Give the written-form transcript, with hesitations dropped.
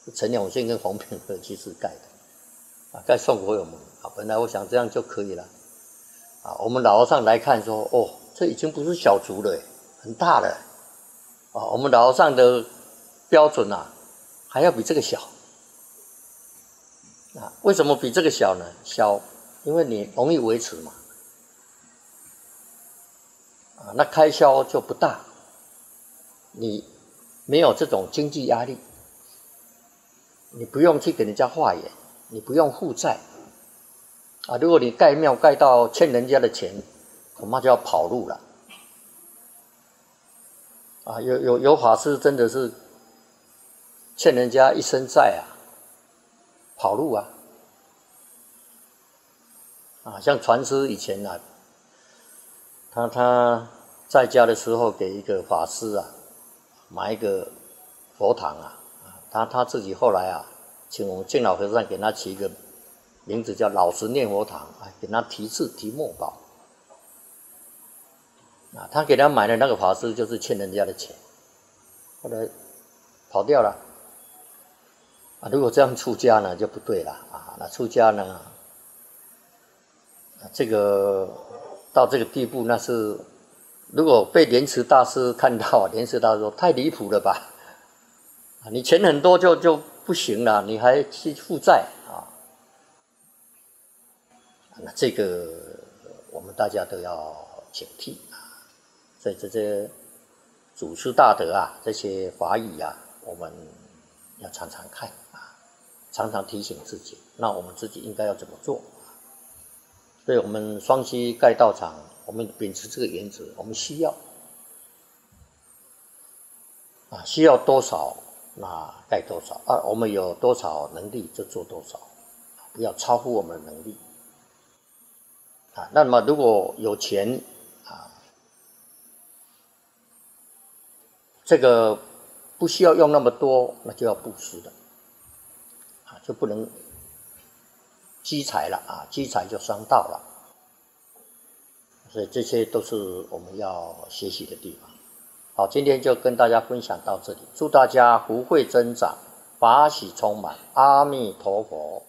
陈永信跟洪平和居士盖的，盖宋国有门啊。本来我想这样就可以了啊。我们老和尚来看说，哦，这已经不是小竹了，很大了啊。我们老和尚的标准啊，还要比这个小啊。为什么比这个小呢？小，因为你容易维持嘛啊，那开销就不大，你没有这种经济压力。你不用去给人家化缘，你不用负债啊。如果你盖庙盖到欠人家的钱，恐怕就要跑路了啊。有法师真的是欠人家一身债啊，跑路啊。像传师以前啊，他在家的时候给一个法师啊买一个佛堂啊。他自己后来啊，请我们净老和尚给他起一个名字叫老实念佛堂，给他题字题墨宝。他给他买的那个法师就是欠人家的钱，后来跑掉了。如果这样出家呢就不对了啊。那出家呢，这个到这个地步，那是如果被莲池大师看到，莲池大师说太离谱了吧。你钱很多就不行了，你还去负债啊？那这个我们大家都要警惕啊。所以这些祖师大德啊，这些法语啊，我们要常常看啊，常常提醒自己。那我们自己应该要怎么做？所以我们双溪盖道场，我们秉持这个原则，我们需要需要多少。那盖多少我们有多少能力就做多少，不要超乎我们的能力那么如果有钱这个不需要用那么多，那就要布施了就不能积财了积财就伤道了。所以这些都是我们要学习的地方。好，今天就跟大家分享到这里，祝大家福慧增长，法喜充满，阿弥陀佛。